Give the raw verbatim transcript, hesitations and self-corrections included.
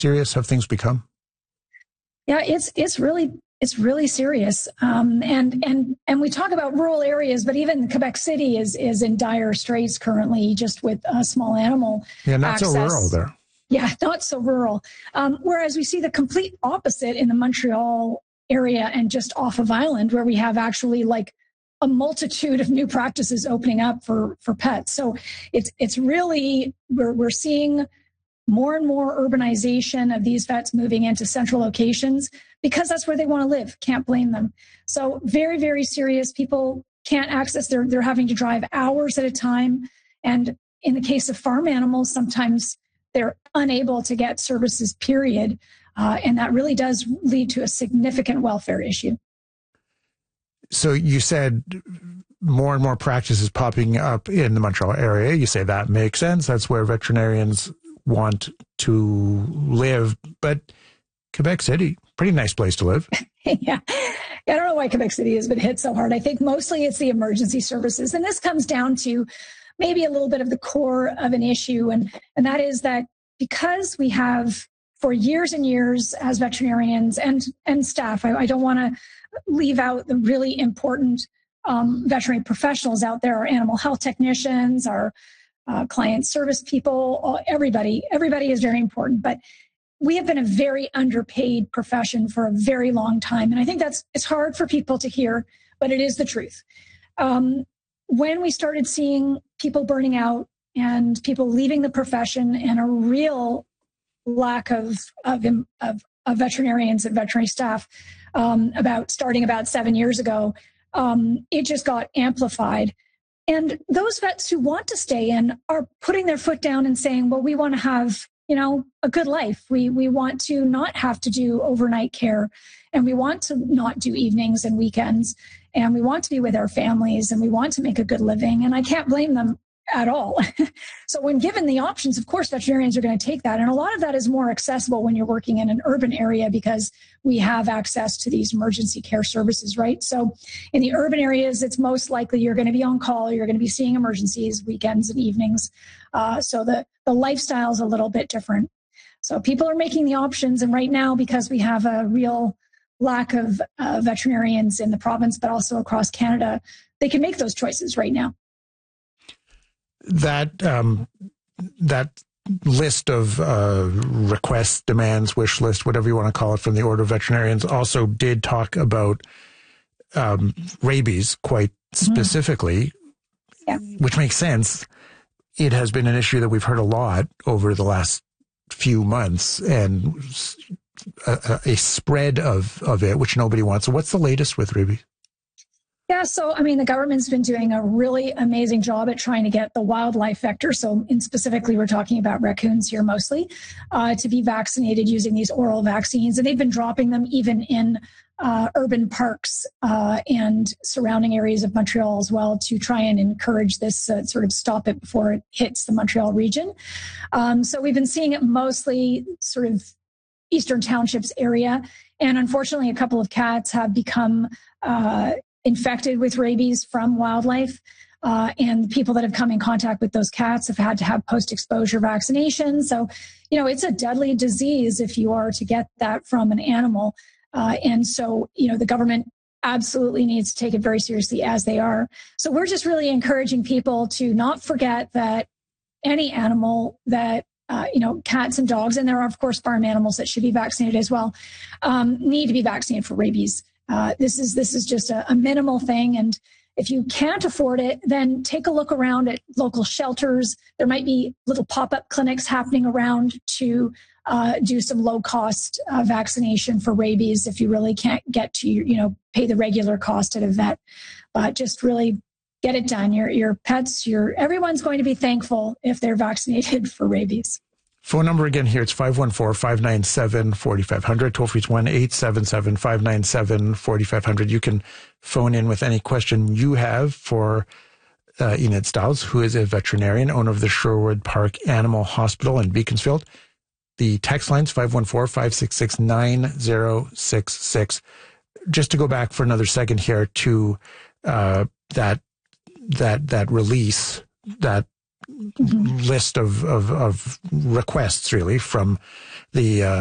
serious have things become? Yeah, it's it's really it's really serious. Um, and and and we talk about rural areas, but even Quebec City is is in dire straits currently, just with uh, small animal Yeah, not access. so rural there. Yeah, not so rural. Um, whereas we see the complete opposite in the Montreal area and just off of Island, where we have actually like a multitude of new practices opening up for for pets. So it's it's really we're we're seeing more and more urbanization of these vets moving into central locations because that's where they want to live. Can't blame them. So very, very serious. People can't access, they're, they're having to drive hours at a time. And in the case of farm animals, sometimes they're unable to get services, period. Uh, and that really does lead to a significant welfare issue. So you said more and more practices popping up in the Montreal area. You say that makes sense. That's where veterinarians want to live, but Quebec City, pretty nice place to live. Yeah. I don't know why Quebec City has been hit so hard. I think mostly it's the emergency services. And this comes down to maybe a little bit of the core of an issue. And, and that is that because we have for years and years as veterinarians and, and staff, I, I don't want to leave out the really important um, veterinary professionals out there, our animal health technicians, our Uh, client service people, everybody, everybody is very important, but we have been a very underpaid profession for a very long time. And I think that's, it's hard for people to hear, but it is the truth. Um, when we started seeing people burning out and people leaving the profession and a real lack of, of, of, of veterinarians and veterinary staff um, about starting about seven years ago, um, it just got amplified. And those vets who want to stay in are putting their foot down and saying, well, we want to have, you know, a good life. We we want to not have to do overnight care, and we want to not do evenings and weekends, and we want to be with our families, and we want to make a good living. And I can't blame them at all. So when given the options, of course, veterinarians are going to take that. And a lot of that is more accessible when you're working in an urban area because we have access to these emergency care services, right? So in the urban areas, it's most likely you're going to be on call, you're going to be seeing emergencies, weekends and evenings. Uh, so the, the lifestyle is a little bit different. So people are making the options. And right now, because we have a real lack of uh, veterinarians in the province, but also across Canada, they can make those choices right now. That um, that list of uh, requests, demands, wish list, whatever you want to call it, from the Order of Veterinarians also did talk about um, rabies quite specifically, mm-hmm. yeah. which makes sense. It has been an issue that we've heard a lot over the last few months, and a, a spread of, of it, which nobody wants. So what's the latest with rabies? Yeah, so, I mean, the government's been doing a really amazing job at trying to get the wildlife vector, so in specifically we're talking about raccoons here mostly, uh, to be vaccinated using these oral vaccines. And they've been dropping them even in uh, urban parks uh, and surrounding areas of Montreal as well to try and encourage this, uh, sort of stop it before it hits the Montreal region. Um, so we've been seeing it mostly sort of Eastern Townships area. And unfortunately, a couple of cats have become uh, infected with rabies from wildlife. Uh, and people that have come in contact with those cats have had to have post-exposure vaccination. So, you know, it's a deadly disease if you are to get that from an animal. Uh, and so, you know, the government absolutely needs to take it very seriously, as they are. So we're just really encouraging people to not forget that any animal that Uh, you know, cats and dogs, and there are, of course, farm animals that should be vaccinated as well, um, need to be vaccinated for rabies. Uh, this is this is just a, a minimal thing. And if you can't afford it, then take a look around at local shelters. There might be little pop-up clinics happening around to uh, do some low-cost uh, vaccination for rabies if you really can't get to, you know, pay the regular cost at a vet. But just really get it done. Your your pets, your everyone's going to be thankful if they're vaccinated for rabies. Phone number again here, it's five one four, five nine seven, four five zero zero. Toll free, it's one eight seven seven, five nine seven, four five zero zero. You can phone in with any question you have for uh, Enid Stiles, who is a veterinarian, owner of the Sherwood Park Animal Hospital in Beaconsfield. The text line's five one four, five six six, nine zero six six. Just to go back for another second here to uh, that that that release that mm-hmm. list of, of, of requests, really, from the uh,